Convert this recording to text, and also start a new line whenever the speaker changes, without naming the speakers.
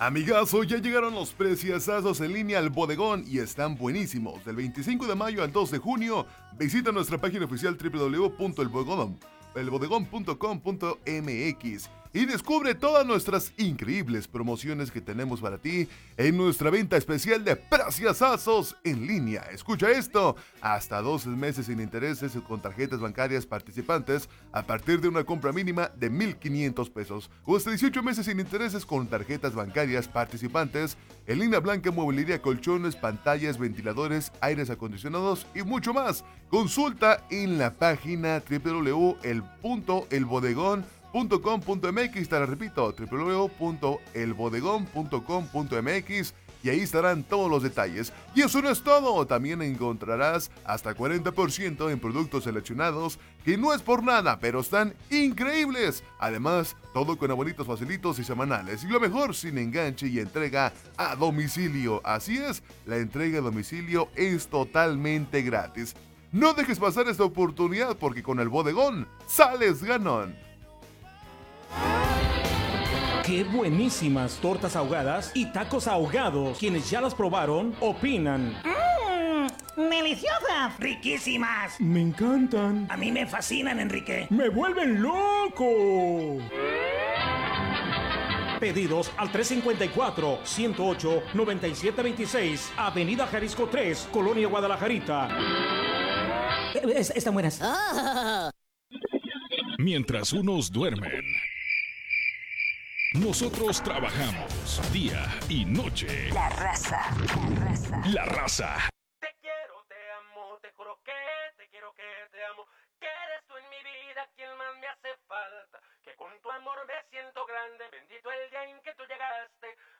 Amigazo, ya llegaron los preciosazos en línea al bodegón y están buenísimos. Del 25 de mayo al 2 de junio, visita nuestra página oficial www.elbodegón.com.mx y descubre todas nuestras increíbles promociones que tenemos para ti en nuestra venta especial de preciosazos en línea. Escucha esto, hasta 12 meses sin intereses con tarjetas bancarias participantes a partir de una compra mínima de 1,500 pesos o hasta 18 meses sin intereses con tarjetas bancarias participantes en línea blanca, mueblería, colchones, pantallas, ventiladores, aires acondicionados y mucho más. Consulta en la página www.elbodegón.com.mx, te la repito, www.elbodegón.com.mx, y ahí estarán todos los detalles. Y eso no es todo, también encontrarás hasta 40% en productos seleccionados que no es por nada, pero están increíbles. Además, todo con abonitos facilitos y semanales. Y lo mejor, sin enganche y entrega a domicilio. Así es, la entrega a domicilio es totalmente gratis. No dejes pasar esta oportunidad porque con el bodegón sales ganón.
¡Qué buenísimas tortas ahogadas y tacos ahogados! Quienes ya las probaron, opinan.
¡Deliciosas! ¡Riquísimas!
¡Me encantan!
A mí me fascinan, Enrique.
¡Me vuelven loco! Pedidos al 354-108-9726, Avenida Jalisco 3, Colonia Guadalajarita. Están buenas.
Mientras unos duermen, nosotros trabajamos día y noche.
La raza.
La raza.
Te quiero, te amo, te juro que te quiero, que te amo. Que eres tú en mi vida quien más me hace falta. Que con tu amor me siento grande. Bendito el día en que tú llegaste.